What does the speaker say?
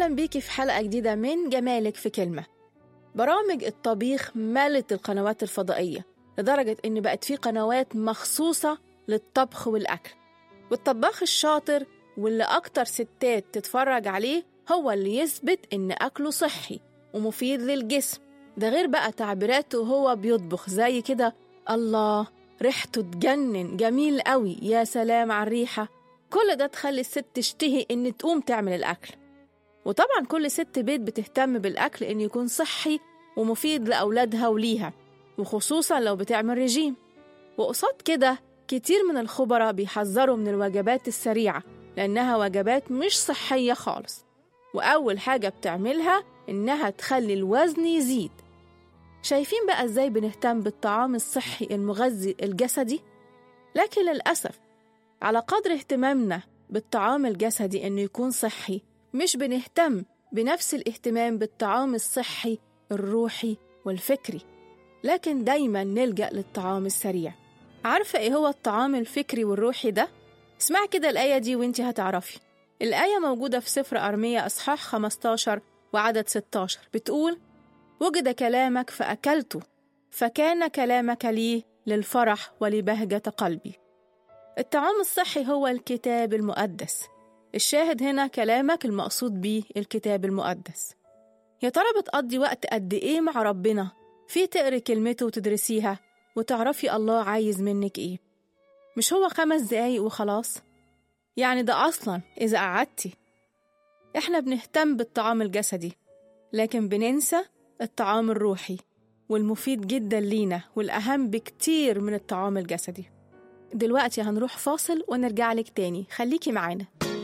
أهلا بيكي في حلقة جديدة من جمالك في كلمة. برامج الطبيخ مالت القنوات الفضائية لدرجة إن بقت في قنوات مخصوصة للطبخ والأكل، والطباخ الشاطر واللي أكتر ستات تتفرج عليه هو اللي يثبت إن أكله صحي ومفيد للجسم. ده غير بقى تعبيراته وهو بيطبخ زي كده، الله ريحته تجنن، جميل قوي، يا سلام على الريحة. كل ده تخلي الست تشتهي إن تقوم تعمل الأكل. وطبعا كل ست بيت بتهتم بالأكل إن يكون صحي ومفيد لأولادها وليها، وخصوصا لو بتعمل رجيم. وقصاد كده كتير من الخبراء بيحذروا من الوجبات السريعة لأنها وجبات مش صحية خالص، وأول حاجة بتعملها إنها تخلي الوزن يزيد. شايفين بقى إزاي بنهتم بالطعام الصحي المغذي الجسدي؟ لكن للأسف على قدر اهتمامنا بالطعام الجسدي إنه يكون صحي، مش بنهتم بنفس الاهتمام بالطعام الصحي الروحي والفكري، لكن دايما نلجأ للطعام السريع. عارفة إيه هو الطعام الفكري والروحي ده؟ اسمع كده الآية دي وانتي هتعرفي. الآية موجودة في سفر أرميا أصحاح 15 وعدد 16، بتقول: وجد كلامك فأكلته، فكان كلامك لي للفرح ولبهجة قلبي. الطعام الصحي هو الكتاب المقدس. الشاهد هنا كلامك، المقصود بيه الكتاب المقدس. يا ترى بتقضي وقت قد إيه مع ربنا في تقري كلمته وتدرسيها وتعرفي الله عايز منك إيه؟ مش هو 5 دقايق وخلاص؟ يعني ده أصلاً إذا قعدتي. إحنا بنهتم بالطعام الجسدي لكن بننسى الطعام الروحي والمفيد جداً لينا والأهم بكتير من الطعام الجسدي. دلوقتي هنروح فاصل ونرجع لك تاني، خليكي معانا.